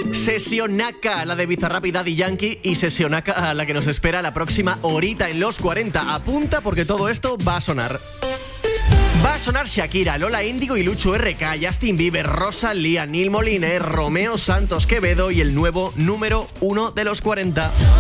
Sesionaca, la de Bizarrap y Daddy Yankee, y sesionaca, la que nos espera la próxima horita en los 40. Apunta porque todo esto va a sonar. Va a sonar Shakira, Lola Índigo y Lucho RK, Justin Bieber, Rosalía, Nil Moliner, Romeo Santos Quevedo y el nuevo número 1 de los 40.